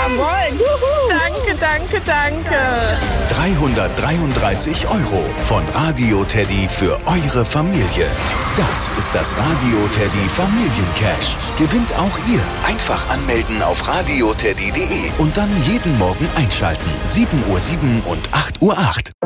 Jawohl. Juhu. Danke. 333 € von Radio Teddy für eure Familie. Das ist das Radio Teddy Familiencash. Gewinnt auch ihr. Einfach anmelden auf radioteddy.de und dann jeden Morgen einschalten. 7:07 und 8:08 Uhr.